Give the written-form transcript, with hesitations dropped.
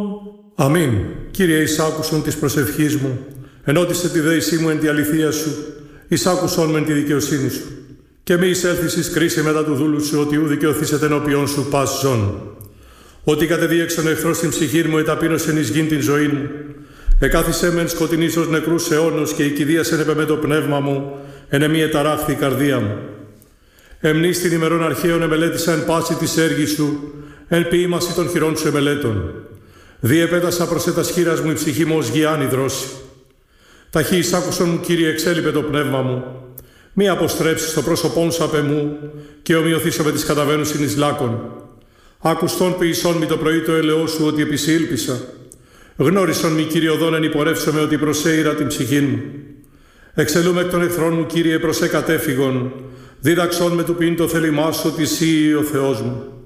Αμήν. Κύριε, εισάκουσον της προσευχής μου, ενώτισε τη δέησή μου εν τη αληθεία σου, εισάκουσον με τη δικαιοσύνη σου. Και μη εισέλθεις εις κρίση μετά του δούλου σου, ότι ου δικαιωθήσετε ενώπιον σου πας ζών. Ότι κατεδίεξον εχθρός την ψυχή μου, εταπείνωσεν εις γην την ζωή μου. Εκάθισε μεν σκοτεινής ως νεκρούς αιώνος, και η κηδείας ενέπε με το πνεύμα μου, εν εμή εταράχθη η καρδία μου. Εμνείς την ημερών αρχαίων εμελέτησα εν πάση της έργης σου, εν ποίημαση των χειρών σου εμελέτων. Διεπέτασα προς ετας χείρας μου η ψυχή μου ως γιάννη δρόση. Ταχύ εισάκουσον μου, Κύριε, εξέλιπε το πνεύμα μου. Μη αποστρέψεις το πρόσωπόν σου απ' εμού, και ομοιωθήσω με τις καταβαίνουσιν εις λάκων. Άκουστον ποιησόν μη το πρωί το έλεό σου, ότι επισήλπισα. Γνώρισον μη, Κύριε, οδόν εν υπορεύσομαι, ότι προσέειρα την ψυχή μου. Εξελούμε εκ των εχθρών μου, Κύριε, προς εκατέφυγον. Δίδαξον με του ποιήν το θέλημά σου, ότι εσύ ο Θεός μου.